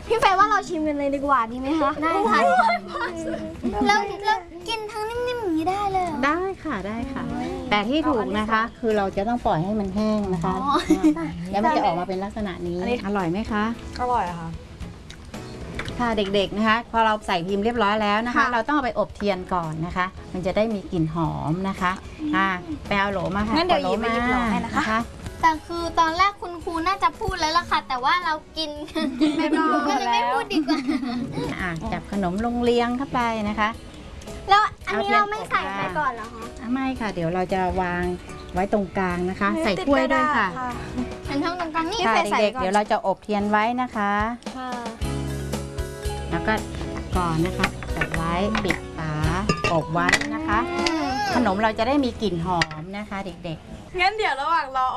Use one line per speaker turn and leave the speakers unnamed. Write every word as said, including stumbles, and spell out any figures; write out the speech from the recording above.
พี่เฟย์ว่าเราชิมกันเลยดีกว่าดีไหมคะได้ค่ะแล้วแล้วกินทั้งนิ่มๆอย่างนี้ได้เลยเหรอ
ได้ค่ะได้ค่ะ แต่ที่ถูกนะคะ คือเราจะต้องปล่อยให้มันแห้งนะคะ
อ๋อ
แล้วมันจะออกมาเป็นลักษณะนี้อร่อยไหมคะ
อร่อยค่ะ
ค่ะเด็กๆนะคะพอเราใส่พิมพ์เรียบร้อยแล้วนะคะ เราต้องเอาไปอบเทียนก่อนนะคะ มันจะได้มีกลิ่นหอมนะคะอ่าไปเอาโหลมาค่ะ
งั้นเดี๋ยวหยิบไป
อา
หยิบโหลให้นะคะ แต่คือตอนแรกคุณครูน่าจะพูดแล้วล่ะค่ะ แต่ว่าเรากินไม่พูดก็เลยไม่พูดดีกว่า
อ่าจับขนมลงเรียงเข้าไปนะคะ
แล้วอันนี้เราไม่ใส่ไปก่อนเหรอคะ
อ่ะไม่ค่ะ เดี๋ยวเราจะวางไว้ตรงกลางนะคะ ใส่ถ้วยด้วยค่ะ
เป็นช่องตรงกลางนี่
ค่ะ
เฟย์ใส่
เด็ก
ก่
ๆ
อน
เดี๋ยวเราจะอบเทียนไว้นะคะ
ค่ะ
แล้วก็ก่อนนะคะจับไว้ปิดฝาอบไว้นะคะ ขนมเราจะได้มีกลิ่นหอมนะคะ เด็กๆ
งั้นเดี๋ยวระหว่างรอ